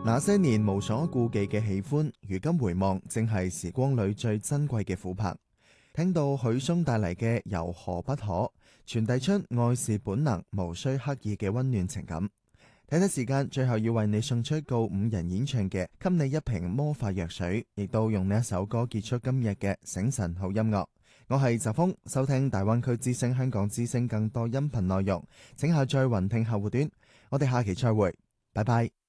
那些年無所顧忌嘅喜歡，如今回望，正係時光裏最珍貴嘅琥珀。聽到許嵩帶嚟嘅由何不可，傳遞出愛是本能，無需刻意嘅溫暖情感。睇睇時間，最後要為你送出告五人演唱嘅《給你一瓶魔法藥水》，亦都用呢一首歌結束今日嘅醒神好音樂。我係澤峰，收聽大灣區之聲、香港之聲更多音頻內容，請下載雲聽客戶端。我哋下期再會，拜拜。